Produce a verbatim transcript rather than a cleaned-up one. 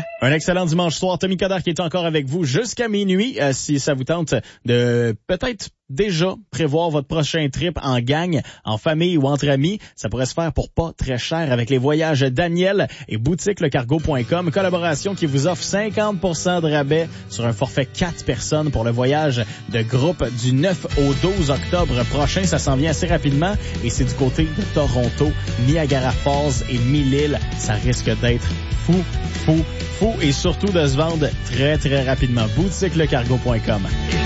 Un excellent dimanche soir. Tommy Coderre qui est encore avec vous jusqu'à minuit. Euh, si ça vous tente de peut-être déjà prévoir votre prochain trip en gang, en famille ou entre amis, ça pourrait se faire pour pas très cher avec les voyages Daniel et boutique le cargo point com. Collaboration qui vous offre cinquante pour cent de rabais sur un forfait quatre personnes pour le voyage de groupe du neuf au douze octobre prochain. Ça s'en vient assez rapidement et c'est du côté de Toronto, Niagara Falls et Mille-Îles. Ça risque d'être fou, fou, fou et surtout de se vendre très, très rapidement. boutique le cargo point com.